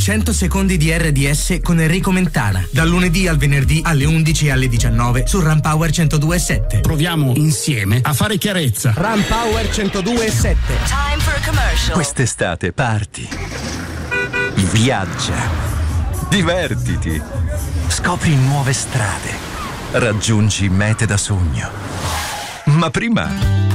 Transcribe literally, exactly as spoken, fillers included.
cento secondi di R D S con Enrico Mentana. Dal lunedì al venerdì alle undici e alle diciannove su Ram Power centodue e sette. Proviamo insieme a fare chiarezza. Ram Power centodue e sette. Time for a commercial. Quest'estate parti. Viaggia. Divertiti. Scopri nuove strade. Raggiungi mete da sogno. Ma prima